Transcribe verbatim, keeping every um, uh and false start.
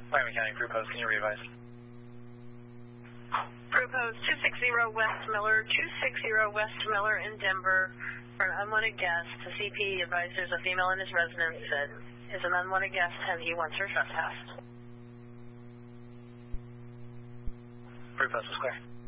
Miami County Crew Post, can you re-advise? Crew Post two sixty West Miller, two sixty West Miller in Denver. For an unwanted guest, the C P advises a female in his residence that is an unwanted guest and he wants her trespassed. Crew Post is clear.